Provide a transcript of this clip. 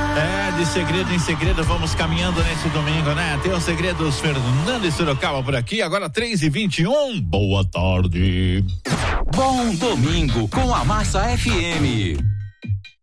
De segredo em segredo, vamos caminhando nesse domingo, né? Tem os segredos Fernando e Sorocaba por aqui, agora 3h21. Boa tarde. Bom domingo com a Massa FM.